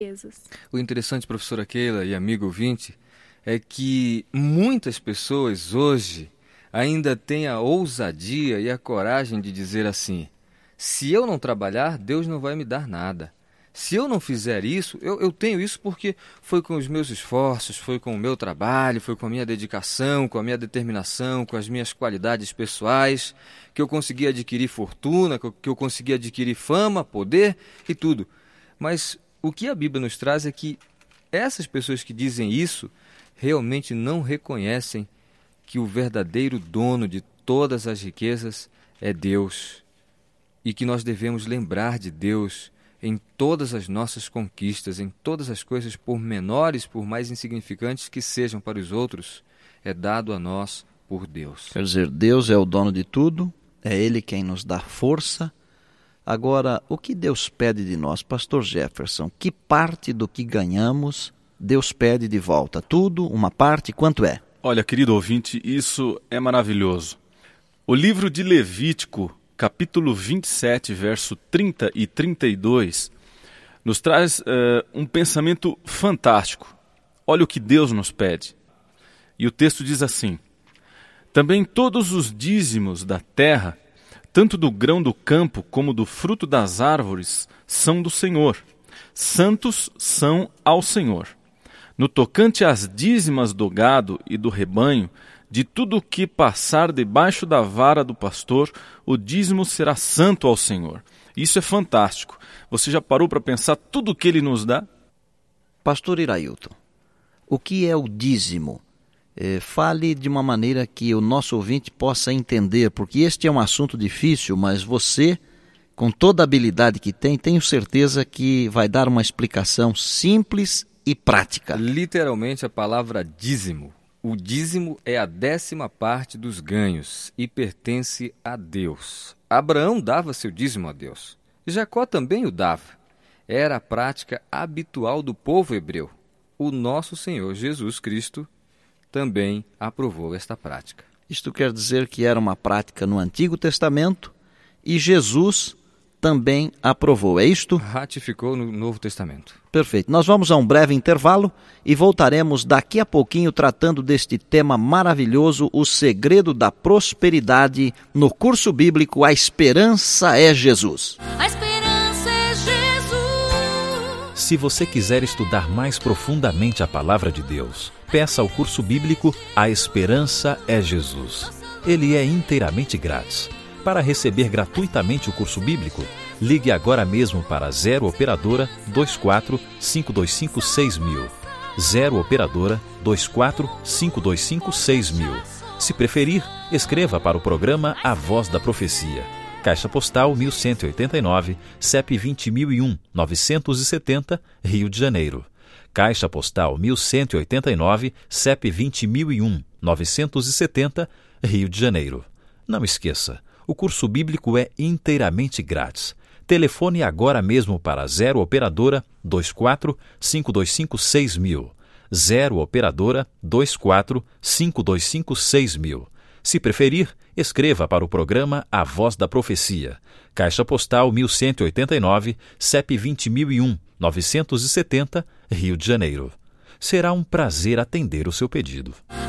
O interessante, professora Keila e amigo ouvinte, é que muitas pessoas hoje ainda têm a ousadia e a coragem de dizer assim: se eu não trabalhar, Deus não vai me dar nada. Se eu não fizer isso, eu tenho isso porque foi com os meus esforços, foi com o meu trabalho, foi com a minha dedicação, com a minha determinação, com as minhas qualidades pessoais, que eu consegui adquirir fortuna, que eu consegui adquirir fama, poder e tudo. Mas o que a Bíblia nos traz é que essas pessoas que dizem isso realmente não reconhecem que o verdadeiro dono de todas as riquezas é Deus e que nós devemos lembrar de Deus em todas as nossas conquistas, em todas as coisas, por menores, por mais insignificantes que sejam para os outros, é dado a nós por Deus. Quer dizer, Deus é o dono de tudo, é Ele quem nos dá força. Agora, o que Deus pede de nós, Pastor Jefferson? Que parte do que ganhamos Deus pede de volta? Tudo, uma parte, quanto é? Olha, querido ouvinte, isso é maravilhoso. O livro de Levítico, capítulo 27, verso 30 e 32, nos traz um pensamento fantástico. Olha o que Deus nos pede. E o texto diz assim: também todos os dízimos da terra, tanto do grão do campo como do fruto das árvores, são do Senhor. Santos são ao Senhor. No tocante às dízimas do gado e do rebanho, de tudo o que passar debaixo da vara do pastor, o dízimo será santo ao Senhor. Isso é fantástico. Você já parou para pensar tudo o que Ele nos dá? Pastor Irailton, o que é o dízimo? Fale de uma maneira que o nosso ouvinte possa entender, porque este é um assunto difícil, mas você, com toda a habilidade que tem, tenho certeza que vai dar uma explicação simples e prática. Literalmente a palavra dízimo. O dízimo é a 10ª parte dos ganhos e pertence a Deus. Abraão dava seu dízimo a Deus. Jacó também o dava. Era a prática habitual do povo hebreu. O nosso Senhor Jesus Cristo também aprovou esta prática. Isto quer dizer que era uma prática no Antigo Testamento e Jesus também aprovou, é isto? Ratificou no Novo Testamento. Perfeito. Nós vamos a um breve intervalo e voltaremos daqui a pouquinho tratando deste tema maravilhoso, o segredo da prosperidade, no curso bíblico A Esperança é Jesus. A esperança é Jesus. Se você quiser estudar mais profundamente a palavra de Deus, peça ao curso bíblico A Esperança é Jesus. Ele é inteiramente grátis. Para receber gratuitamente o curso bíblico, ligue agora mesmo para 0 Operadora 24 525 6000. 0 Operadora 24 525 6000. Se preferir, escreva para o programa A Voz da Profecia. Caixa Postal 1189, CEP 20001 970, Rio de Janeiro. Caixa Postal 1189, CEP 20001 970, Rio de Janeiro. Não esqueça, o curso bíblico é inteiramente grátis. Telefone agora mesmo para 0 Operadora 24 525 6000. 0 Operadora 24 525 6000. Se preferir, escreva para o programa A Voz da Profecia. Caixa Postal 1189, CEP 20001 970, Rio de Janeiro. Será um prazer atender o seu pedido.